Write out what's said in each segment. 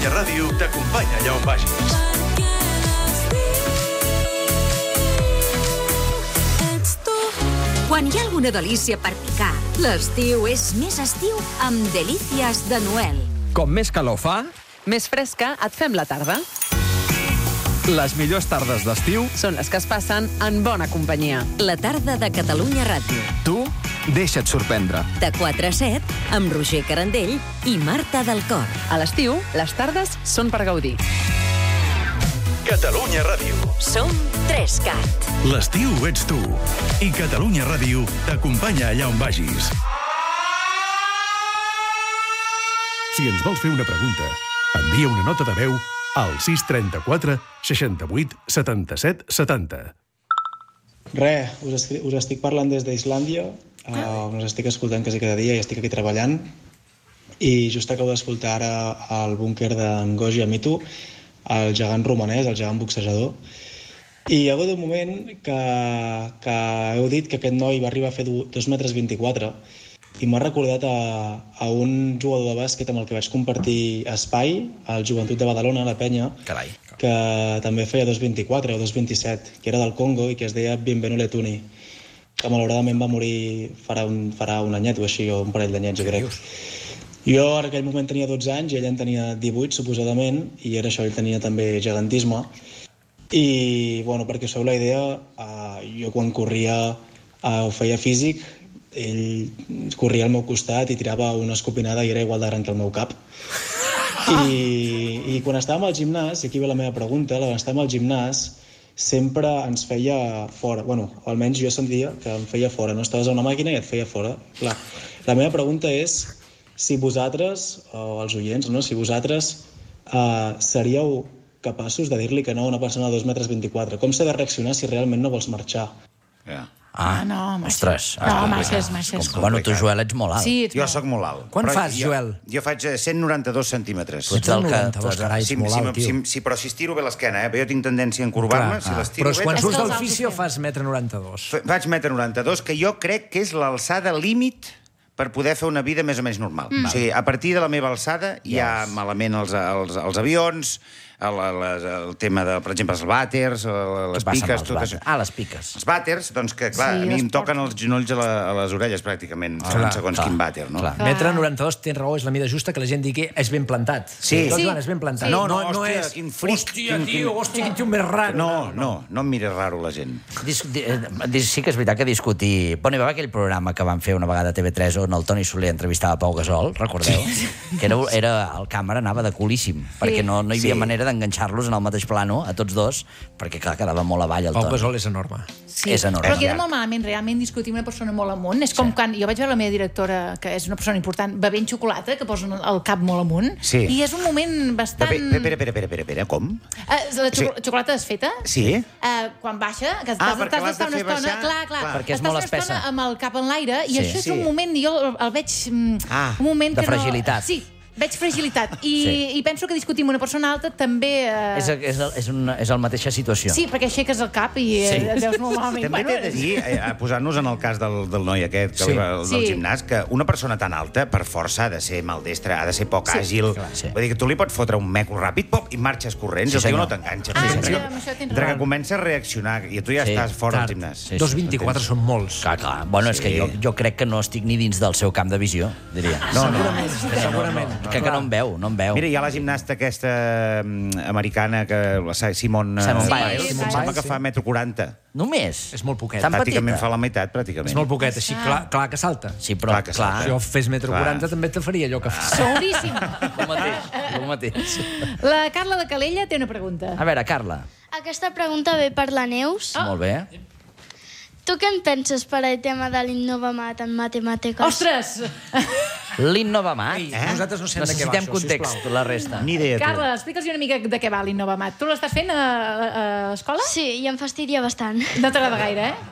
Catalunya Ràdio t'acompanya allà on vagis. Quan hi ha alguna delícia per picar, l'estiu és més estiu amb Delícies de Noel. Com més calor fa, més fresca et fem la tarda. les millors tardes d'estiu Són les que es passen en bona companyia. La tarda de Catalunya Ràdio. tu deixa't sorprendre. De 4 a 7, amb Roger Carandell i Marta del Cor. A l'estiu, les tardes són per gaudir. Catalunya Ràdio. Som 3CAT. L'estiu ets tu. I Catalunya Ràdio t'acompanya allà on vagis. Si ens vols fer una pregunta, envia una nota de veu al 634 68 77 70. Us estic parlant des d'Islàndia, us estic escoltant quasi cada dia i estic aquí treballant, i just acabo d'escoltar ara el búnquer d'en Goji Amitu, el gegant romanès, el gegant boxejador, i hi ha hagut un moment que heu dit que aquest noi va arribar a fer 2,24 m, i m'ha recordat a un jugador de bàsquet amb el que vaig compartir espai, al Joventut de Badalona, a la Penya, Carai. que també feia 2,24 o 2,27, que era del Congo i que es deia Bienvenu Tuni, que malauradament va morir farà un anyet o així, o un parell d'anyets, jo crec. Jo en aquell moment tenia 12 anys i ell en tenia 18, suposadament, i era això, ell tenia també gegantisme. I, bueno, perquè us feu la idea, jo quan corria o feia físic, ell corria al meu costat i tirava una escopinada i era igual de gran que el meu cap. I quan estàvem al gimnàs, i aquí ve la meva pregunta, quan estàvem al gimnàs sempre ens feia fora, bueno, almenys jo sentia que em feia fora, no estaves a una màquina i et feia fora. Clar, la meva pregunta és si vosaltres, o els oients, no? Si vosaltres seríeu capaços de dir-li que no a una persona de 2,24 m. Com s'ha de reaccionar si realment no vols marxar? No, Ostres. masses. Bueno, tu, Joel, ets molt alt. Sí, ets Jo molt. sóc molt alt. Quan Però fas, Joel? Jo faig 192 centímetres. Tu ets el que... 92, carai, ets molt alt, tio. Sí, però si estiro bé l'esquena, però jo tinc tendència a encorbar-me, si l'estiro Però bé... quan És surts que els del alts fisio ho fas 1,92 m. Faig 1,92 m, que jo crec que és l'alçada límit per poder fer una vida més o menys normal. O sigui, a partir de la meva alçada hi ha malament els avions, el tema de, per exemple, els vàters, les piques, tot això. Les piques. Els vàters, doncs que, clar, Sí, a mi em els toquen els genolls a les orelles, pràcticament, segons quin vàter, no? clar. 1,92 m, tens raó, és la mida justa, que la gent digui és ben plantat. Sí. Tot, Sí. Joan, és ben plantat. No, hòstia, quin fric. Hòstia, tio, quin tio més raro. No em mires raro, la gent. Sí que és veritat que discutir... Bueno, hi va haver aquell programa que van fer una vegada a TV3 on el Toni Soler entrevistava Pau Gasol, recordeu? Que el càmera anava de culíssim, perquè no hi havia manera d'enganxar-los en el mateix plano, a tots dos, perquè, clar, quedava molt avall el Pau Toni. Gasol és enorme. Sí. És enorme. Però queda molt malament realment discutir una persona molt amunt. És com quan jo vaig veure la meva directora, que és una persona important, bevent xocolata, que posa el cap molt amunt, Sí. i és un moment bastant... Espera, com? La xocolata desfeta? Sí? Quan baixa, que perquè t'has l'has de d'estar una fer estona... baixar. Clar. Perquè és Estàs molt una estona espessa. amb el cap en l'aire, i Sí. això és Sí. un moment, jo el veig... Un moment de que no... fragilitat. Sí, veig fragilitat. Sí. I penso que discutir amb una persona alta també... És la mateixa situació. Sí, perquè aixeques el cap i et veus molt malament. També t'he de dir, posant-nos en el cas del noi aquest, que Sí. del Sí. gimnàs, que una persona tan alta, per força, ha de ser maldestra, ha de ser poc àgil. sí. Vull dir que tu li pots fotre un meco ràpid, pop, i marxes corrents, Sí, i el tio senyor. no t'enganxa. Ah, Entre amb això tens que raó. comença a reaccionar, i tu ja Sí, estàs fora Clar, del gimnàs. Sí. 2,24 són molts. Clar. Bueno, és que Sí. jo crec que no estic ni dins del seu camp de visió, diria. Segurament. Que no em veu, no em veu. Mira, hi ha la gimnasta aquesta americana, la Simone Simone Biles, Biles, em sembla sí. que fa 1,40 m. Només? És molt poquet. Tan Pràcticament petita? fa la meitat, pràcticament. És molt poquet, així clar que salta. Sí, però, Clar que salta. Si jo fes 1,40 m també te faria allò que fa. Seguríssim. El mateix. La Carla de Calella té una pregunta. A veure, Carla. Aquesta pregunta ve per la Neus. Molt bé. Tu què en penses per al tema de l'Innovamat en matemàtiques? Ostres! L'Innovamat. Nosaltres no sabem de què va Necessitem això, context, sisplau. la resta. Ni idea, tu. Carla, explica'ls una mica de què va l'Innovamat. Tu l'estàs fent a escola? Sí, i em fastidia bastant. No t'agrada gaire, eh?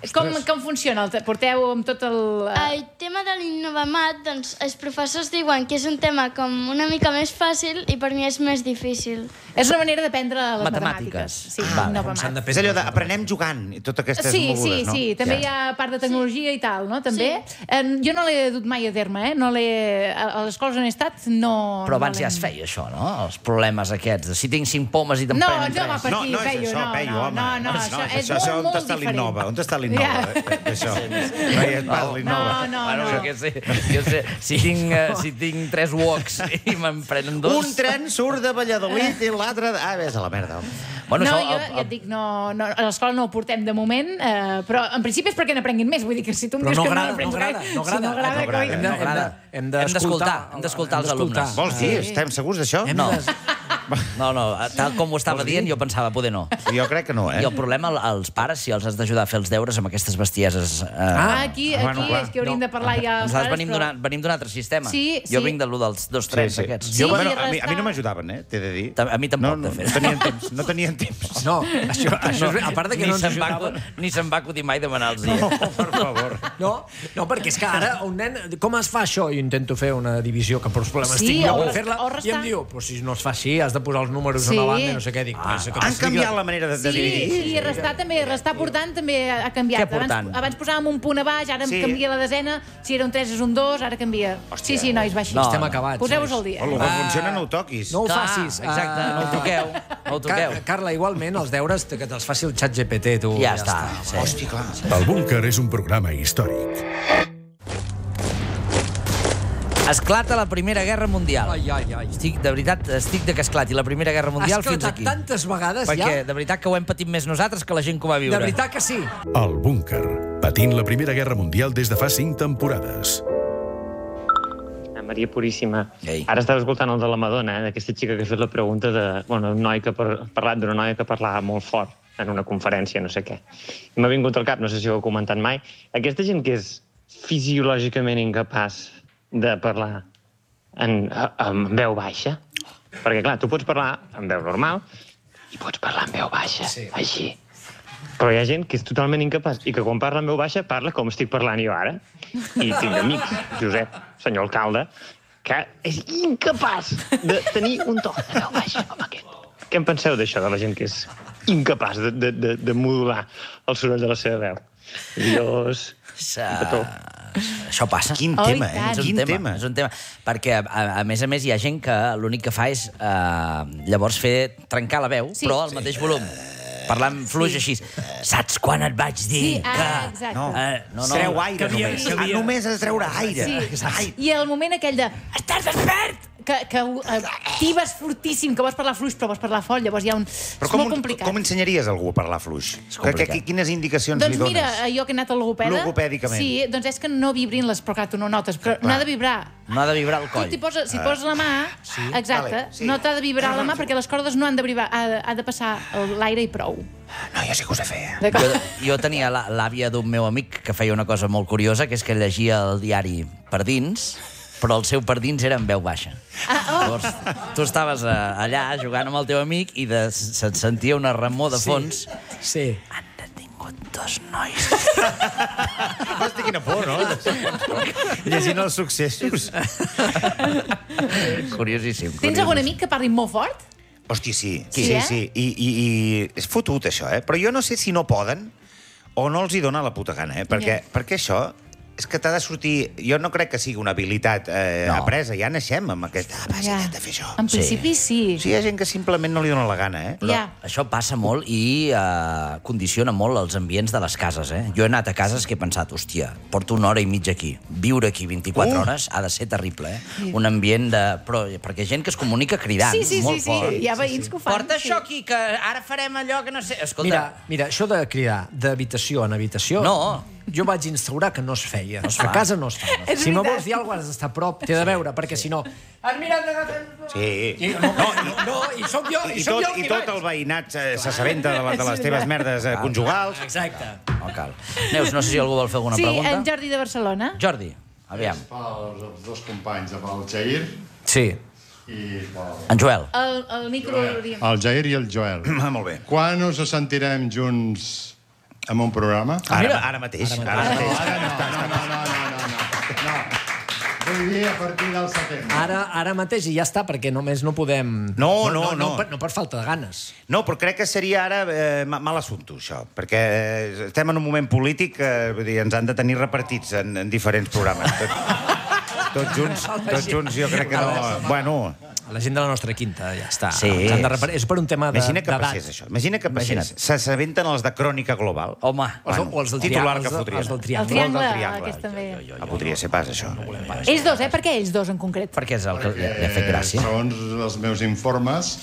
Com funciona? Porteu amb tot el... El tema de l'Innovamat, doncs, els professors diuen que és un tema com una mica més fàcil i per mi és més difícil. És una manera d'aprendre les matemàtiques. Sí, Innovamat. És allò d'aprenem jugant i totes aquestes mogudes, no? Sí, també hi ha part de tecnologia i tal, no? També. Jo no l'he dut mai a terme, no l'he... A les escoles on he estat, no... Però abans ja es feia això, no? Els problemes aquests, de si tinc 5 pomes i te'n prenen 3. No, va per aquí, Peyu, no. Això on està l'Innova? On està l'Innova, d'això? No hi ha pas l'Innova. No. Jo sé, si tinc 3 woks i me'n prenen 2... Un tren surt de Valladolid i l'altre... Ves a la merda. No, jo et dic, a l'escola no ho portem de moment, però en principi és perquè n'aprenguin més. Vull dir que si tu em dius que no n'aprens gaire... No agrada. Hem d'escoltar els alumnes. Vols dir? Estem segurs d'això? No, tal com ho estava dient, jo pensava, poder no. Jo crec que no, I el problema, els pares, si els has d'ajudar a fer els deures amb aquestes bestieses... Aquí és que hauríem de parlar ja als pares, però... Venim d'un altre sistema. Jo vinc de l'1 dels 2 trens aquests. A mi no m'ajudaven, t'he de dir. A mi tampoc, de fet. No tenien temps. No, això a part que no ens ajudaven... Ni se'm va acudir mai demanar-los dia. No, per favor. No, perquè és que ara un nen... Com es fa això? Jo intento fer una divisió que per els problemes tinc jo per fer-la i em diu, però si no es fa així, has de posar els números a una banda i no sé què. Han canviat la manera de dividir? Sí, restar també, restar portant també ha canviat. Abans posàvem un punt a baix, ara canvia la desena, si era un 3 és un 2, ara canvia. Sí, nois, va així. Estem acabats. Poseu-vos al dia. El que funciona no ho toquis. No ho facis. Exacte, no ho toqueu. Carla, igualment, els deures que te'ls faci el xat GPT, tu. Ja està. Hòstia, clar. El Búnquer és un programa històric. Esclata la Primera Guerra Mundial. De veritat, estic de que esclati la Primera Guerra Mundial fins aquí. Ha esclatat tantes vegades ja. Perquè de veritat que ho hem patit més nosaltres que la gent que ho va viure. De veritat que sí. El Búnquer, patint la Primera Guerra Mundial des de fa 5 temporades. Maria Puríssima. Ara estava escoltant el de la Madonna, d'aquesta xica que ha fet la pregunta de... un noi que ha parlat d'una noia que parlava molt fort en una conferència, no sé què. I m'ha vingut al cap, no sé si ho heu comentat mai, aquesta gent que és fisiològicament incapaç de parlar en veu baixa, perquè, clar, tu pots parlar en veu normal i pots parlar en veu baixa, així. Però hi ha gent que és totalment incapaç i que quan parla en veu baixa parla com estic parlant jo ara. I tinc amics, Josep, senyor alcalde, que és incapaç de tenir un to de veu baixa com aquest. Què en penseu d'això, de la gent que és incapaç de modular el soroll de la seva veu? Dios... Això passa. Quin tema, Quin tema. És un tema. Perquè, a més, hi ha gent que l'únic que fa és llavors trencar la veu, però al mateix volum. Parlant fluix així. Saps quan et vaig dir que... No. Treu aire només. Només has de treure aire. I el moment aquell de... Estàs despert! Que tibes fortíssim, que vols parlar fluix però vols parlar fort, llavors hi ha un... És molt complicat. Com ensenyaries a algú a parlar fluix? Quines indicacions li dones? Doncs mira, jo que he anat al logopeda... Logopèdicament. Sí, doncs és que no vibrin les... Però clar, tu no notes, però no ha de vibrar. No ha de vibrar el coll. Si poses la mà, exacte, no t'ha de vibrar la mà perquè les cordes no han de vibrar, ha de passar l'aire i prou. No, jo sí que ho sé fer. Jo tenia l'àvia d'un meu amic que feia una cosa molt curiosa, que és que llegia el diari per dins, però el seu per dins era en veu baixa. Llavors, tu estaves allà jugant amb el teu amic i se't sentia una remor de fons. Sí. Han detingut 2 nois. Hosti, quina por, no? Llegint els successos. Curiosíssim. Tens algun amic que parli molt fort? Hòstia, sí. Sí. I és fotut, això, Però jo no sé si no poden o no els hi dona la puta gana, Perquè això... És que t'ha de sortir... Jo no crec que sigui una habilitat apresa. Ja naixem amb aquest... Hem de fer això. En principi, sí. Sí, hi ha gent que simplement no li dona la gana, Però això passa molt i condiciona molt els ambients de les cases, Jo he anat a cases que he pensat, hòstia, porto 1 hora i mitja aquí. Viure aquí 24 hores ha de ser terrible, Un ambient de... Perquè gent que es comunica cridant, molt fort. Sí, hi ha veïns que ho fan. Porta això aquí, que ara farem allò que no sé... Escolta... Mira, això de cridar d'habitació en habitació... No. Jo vaig instaurar que no es feia. A casa no es fa. Si no vols dir alguna cosa, has d'estar a prop, t'he de veure, perquè si no... Has mirat de... Sí. No, i sóc jo, I tot el veïnat s'assabenta de les teves merdes conjugals. Exacte. No cal. Neus, no sé si algú vol fer alguna pregunta. Sí, en Jordi de Barcelona. Jordi, aviam. És pels 2 companys, el Jair i en Joel. El micro... El Jair i el Joel. Molt bé. Quan us sentirem junts en un programa? Ara mateix. No. Vull dir, a partir del setembre. Ara mateix i ja està, perquè només no podem... No per falta de ganes. No, però crec que seria ara mal assumpte, això, perquè estem en un moment polític que ens han de tenir repartits en diferents programes. Tots junts, jo crec que no... Bueno... La gent de la nostra quinta, ja està. Sí. És per un tema d'edat. Imagina que passés això. Imagina que passés. S'assabenten els de Crònica Global. Home. O els del titular que fotrien. Els del El triangle, aquest també. Podria ser pas, això. Ells dos, Per què ells dos, en concret? Perquè és el que li ha fet gràcia. Segons els meus informes...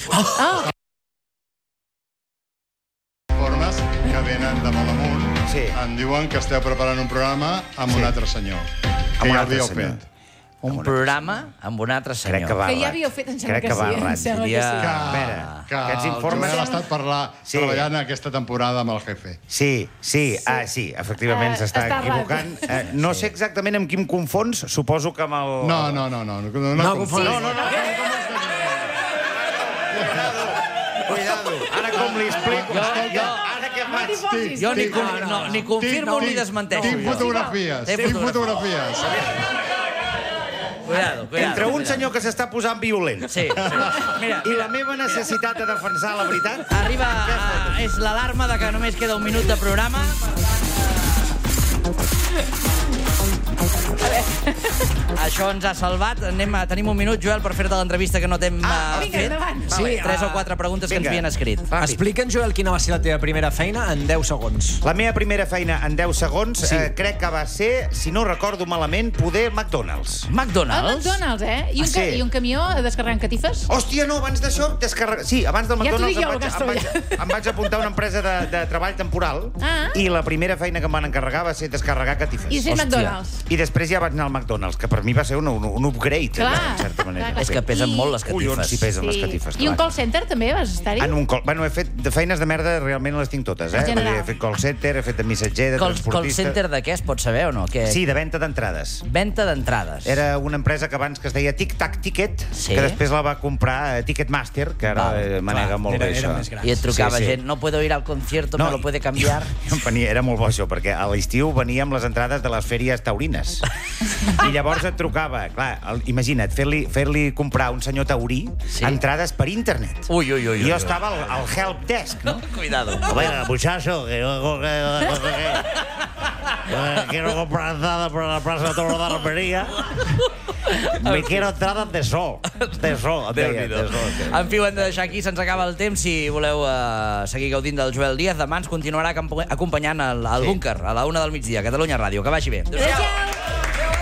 Informes que venen de molt amunt. Em diuen que esteu preparant un programa amb un altre senyor. Que ja havíeu fet. Un programa amb un altre senyor. Crec que va Que ja havíeu fet, em sembla que sí. Em sembla que sí. Que aquests informes... Joel ha estat treballant aquesta temporada amb el jefe. Sí, efectivament s'està equivocant. No sé exactament amb qui em confons, suposo que amb el... No confons. Cuidado, ara com li explico... Ara què faig? Jo ni confirmo ni desmenteixo. Tinc fotografies. Cuidado. Entre un senyor que s'està posant violent i la meva necessitat de defensar la veritat... Arriba, és l'alarma de que només queda un minut de programa. Això ens ha salvat. Tenim un minut, Joel, per fer-te l'entrevista que no t'hem fet. Sí, 3 o 4 preguntes que ens havien escrit. Explica'ns, Joel, quina va ser la teva primera feina en 10 segons. La meva primera feina en 10 segons crec que va ser, si no recordo malament, poder McDonald's. McDonald's? I un camió descarregant catifes? Hòstia, no, abans d'això, sí, abans del McDonald's em vaig apuntar a una empresa de treball temporal i la primera feina que em van encarregar va ser descarregar catifes. I ser McDonald's. I després ja vaig anar al McDonald's, que per mi va ser un upgrade, en certa manera. És que pesen molt les catifes. Collons, si pesen les catifes. I un call center també vas estar-hi? Bueno, he fet de feines de merda, realment les tinc totes, eh? He fet call center, he fet de missatger, de transportista... Call center de què es pot saber o no? Sí, de venda d'entrades. Venda d'entrades. Era una empresa que abans que es deia Tic Tac Ticket, que després la va comprar Ticketmaster, que ara manega molt bé això. I et trucava gent, no puedo ir al concierto, me lo puede cambiar. Era molt bo això, perquè a l'estiu veníem les entrades de les fèries taurines. I llavors et trucava, clar, imagina't, fer-li comprar a un senyor taurí entrades per internet. Ui. I jo estava al help desk, no? Cuidado. Venga, muchacho, que quiero comprar entradas para la Plaza de Toros de Romería. Me quiero entradas de sol. De sol. En fi, ho hem de deixar aquí, se'ns acaba el temps. Si voleu seguir gaudint del Joel Díaz, demà ens continuarà acompanyant al búnquer a la 1 del migdia, Catalunya Ràdio. Que vagi bé. Adéu.